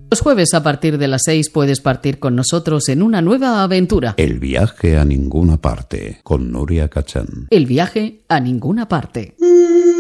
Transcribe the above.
Los jueves a partir de las 6 puedes partir con nosotros en una nueva aventura. El viaje a ninguna parte, con Nuria Cachán. El viaje a ninguna parte.